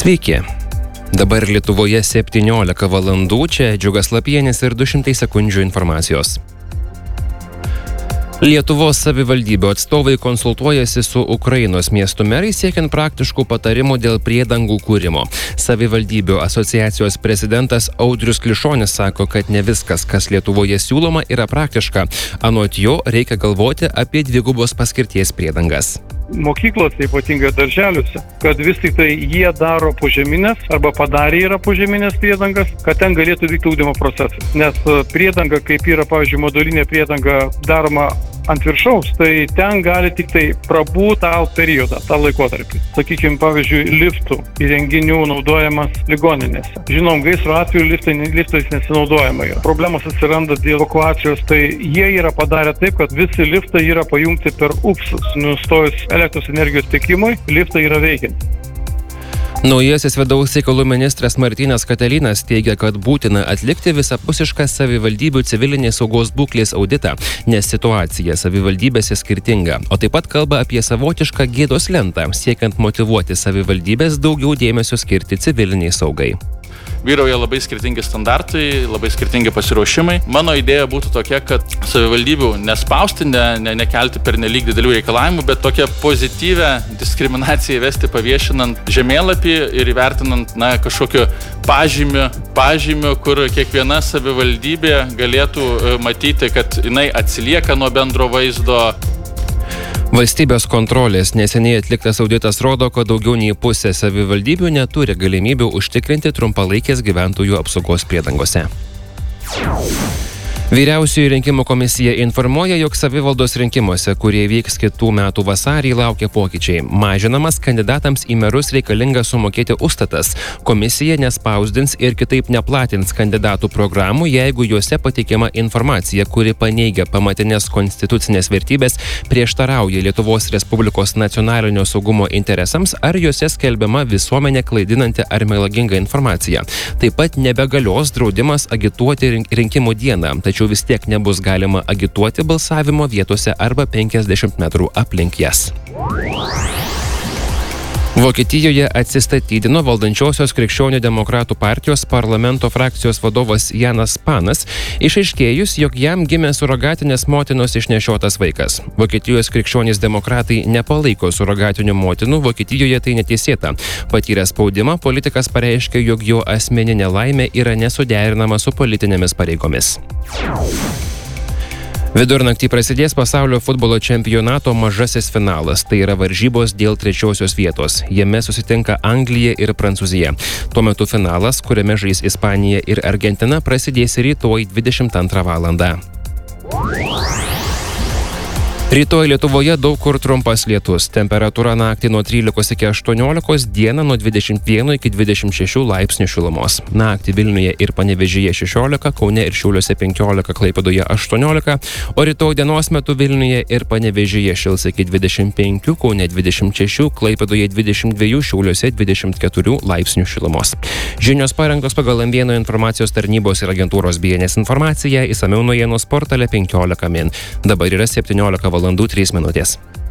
Sveiki. Dabar Lietuvoje 17 valandų, čia Džiugas Lapienis ir 200 sekundžių informacijos. Lietuvos savivaldybių atstovai konsultuojasi su Ukrainos miestų merais siekiant praktiškų patarimų dėl priedangų kūrimo. Savivaldybių asociacijos prezidentas Audrius Klišonis sako, kad ne viskas, kas Lietuvoje siūloma, yra praktiška. Anot jo, reikia galvoti apie dvigubos paskirties priedangas. Mokyklose, ypatingai darželiuose, kad vis tik tai jie daro požeminės arba padarė yra požeminės priedangas, kad ten galėtų vykti ugdymo procesas. Nes priedanga, kaip yra, pavyzdžiui, modulinė priedanga daroma ant viršaus, tai ten gali tik tai prabūt tą periodą, tą laikotarpį. Sakykime, pavyzdžiui, liftų įrenginių naudojamas ligoninėse. Žinom, gaisro atveju liftais nesinaudojama yra. Problemos atsiranda dėl evakuacijos, tai jie yra padarę taip, kad visi liftai yra pajungti per upsus. Nustojus elektros energijos tiekimui, liftai yra veikiantys. Naujasis vidaus reikalų ministras Martynas Katalinas teigia, kad būtina atlikti visapusišką savivaldybių civilinės saugos būklės auditą, nes situacija savivaldybėse skirtinga, o taip pat kalba apie savotišką gėdos lentą, siekiant motyvuoti savivaldybės daugiau dėmesio skirti civiliniai saugai. Vyrauja labai skirtingi standartai, labai skirtingi pasiruošimai. Mano idėja būtų tokia, kad savivaldybių nespausti, nekelti per nelyg didelių reikalavimų, bet tokią pozityvę diskriminaciją įvesti paviešinant žemėlapį ir įvertinant kažkokiu pažymiu, kur kiekviena savivaldybė galėtų matyti, kad jinai atsilieka nuo bendro vaizdo. Valstybės kontrolės neseniai atliktas auditas rodo, kad daugiau nei pusė savivaldybių neturi galimybių užtikrinti trumpalaikės gyventojų apsaugos priedangose. Vyriausioji rinkimų komisija informuoja, jog savivaldos rinkimuose, kurie vyks kitų metų vasarį, laukia pokyčiai. Mažinamas kandidatams į merus reikalinga sumokėti užstatas. Komisija nespausdins ir kitaip neplatins kandidatų programų, jeigu juose pateikiama informacija, kuri paneigia pamatinės konstitucinės vertybės, prieštarauja Lietuvos Respublikos nacionalinio saugumo interesams ar juose skelbiama visuomenė klaidinanti ar melaginga informacija. Taip pat nebegalios draudimas agituoti rinkimų dieną, tačiau vis tiek nebus galima agituoti balsavimo vietose arba 50 metrų aplink jas. Vokietijoje atsistatydino valdančiosios Krikščionių demokratų partijos parlamento frakcijos vadovas Janas Panas, išaiškėjus, jog jam gimė surogatinės motinos išnešiotas vaikas. Vokietijos krikščionys demokratai nepalaiko surogatinių motinų, Vokietijoje tai neteisėta. Patyręs spaudimą, politikas pareiškė, jog jo asmeninė laimė yra nesuderinama su politinėmis pareigomis. Vidurnaktį prasidės pasaulio futbolo čempionato mažasis finalas, tai yra varžybos dėl trečiosios vietos. Jame susitinka Anglija ir Prancūzija. Tuo metu finalas, kuriame žais Ispanija ir Argentina, prasidės rytoj 22 valandą. Rytoj Lietuvoje daug kur trumpas lietus. Temperatūra naktį nuo 13 iki 18, dieną nuo 21 iki 26 laipsnių šilumos. Naktį Vilniuje ir Panevėžyje 16, Kaune ir Šiauliuose 15, Klaipėdoje 18, o rytoj dienos metu Vilniuje ir Panevėžyje šils iki 25, Kaune 26, Klaipėdoje 22, Šiauliuose 24 laipsnių šilumos. Žinios parengtos pagal M1 informacijos tarnybos ir agentūros BNS informaciją, išsamiau naujienų portale 15 min. Dabar yra 17 valandų 3 minutės.